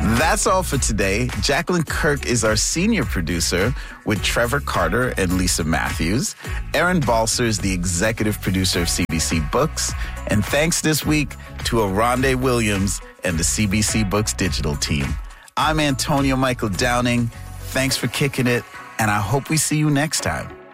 That's all for today. Jacqueline Kirk is our senior producer with Trevor Carter and Lisa Matthews. Aaron Balser is the executive producer of CBC Books. And thanks this week to Aronde Williams and the CBC Books digital team. I'm Antonio Michael Downing. Thanks for kicking it, and I hope we see you next time.